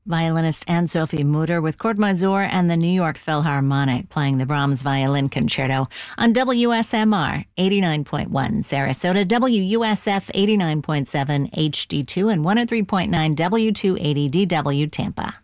Violinist Anne-Sophie Mutter with Court Mazur and the New York Philharmonic playing the Brahms Violin Concerto on WSMR 89.1 Sarasota, WUSF 89.7 HD2 and 103.9 W280 DW Tampa.